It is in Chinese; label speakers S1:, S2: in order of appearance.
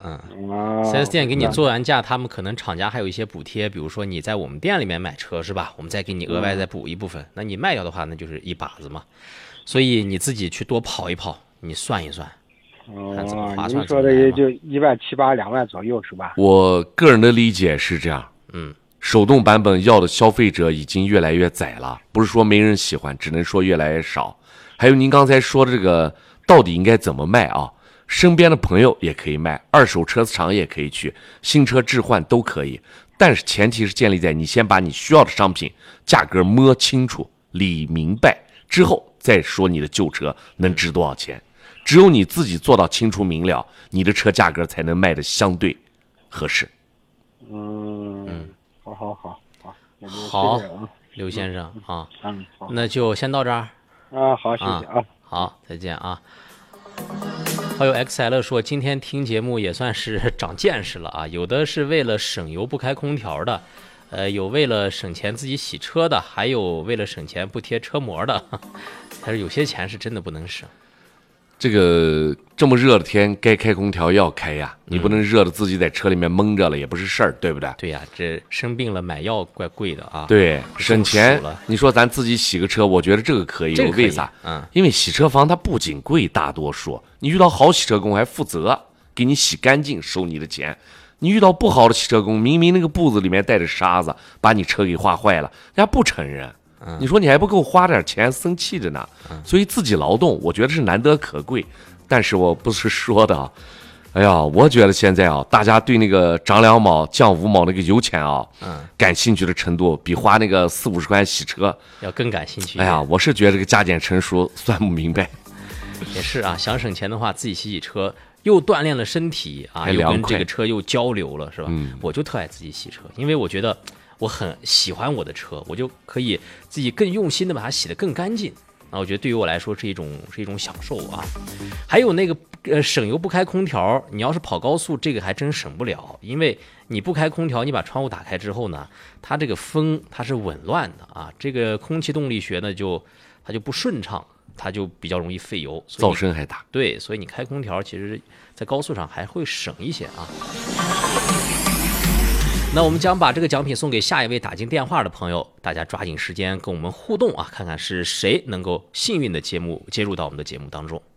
S1: 4S 店给你做完价，他们可能厂家还有一些补贴，比如说你在我们店里面买车是吧？我们再给你额外再补一部分，那你卖掉的话，那就是一把子嘛。所以你自己去多跑一跑，你算一算，看怎么划算。
S2: 您说的也就1.78-2万左右是吧？
S3: 我个人的理解是这样，手动版本要的消费者已经越来越窄了，不是说没人喜欢，只能说越来越少。还有您刚才说的这个到底应该怎么卖啊？身边的朋友也可以卖，二手车厂也可以去，新车置换都可以，但是前提是建立在你先把你需要的商品价格摸清楚、理明白之后，再说你的旧车能值多少钱。只有你自己做到清楚明了，你的车价格才能卖得相对合适。
S1: 好，刘先生啊，那就先到这儿
S2: 好，谢谢啊，
S1: 好，再见啊。好友 XL 说，今天听节目也算是长见识了啊，有的是为了省油不开空调的，有为了省钱自己洗车的，还有为了省钱不贴车膜的，但是有些钱是真的不能省。
S3: 这个这么热的天，该开空调要开呀，你不能热的自己在车里面蒙着了，也不是事儿，对不对？
S1: 对呀，这生病了买药怪贵的啊。
S3: 对，省钱。你说咱自己洗个车，我觉得这个可以，为啥？因为洗车房它不仅贵，大多数你遇到好洗车工还负责给你洗干净，收你的钱。你遇到不好的洗车工，明明那个布子里面带着沙子，把你车给划坏了，人家不承认。你说你还不够花点钱，生气着呢。所以自己劳动，我觉得是难得可贵。但是我不是说的啊，哎呀，我觉得现在啊，大家对那个涨2毛降5毛那个油钱啊，感兴趣的程度比花那个40-50块洗车
S1: 要更感兴趣。
S3: 哎呀，我是觉得这个加减乘除算不明白。
S1: 也是啊，想省钱的话，自己洗洗车，又锻炼了身体啊，又跟这个车又交流了，是吧？我就特爱自己洗车，因为我觉得我很喜欢我的车，我就可以自己更用心的把它洗得更干净啊。我觉得对于我来说是一种享受啊。还有那个省油不开空调，你要是跑高速，这个还真省不了，因为你不开空调，你把窗户打开之后呢，它这个风它是紊乱的啊，这个空气动力学呢它就不顺畅，它就比较容易费油，
S3: 噪声还大。
S1: 对，所以你开空调其实在高速上还会省一些啊。那我们将把这个奖品送给下一位打进电话的朋友，大家抓紧时间跟我们互动啊，看看是谁能够幸运的接入到我们的节目当中。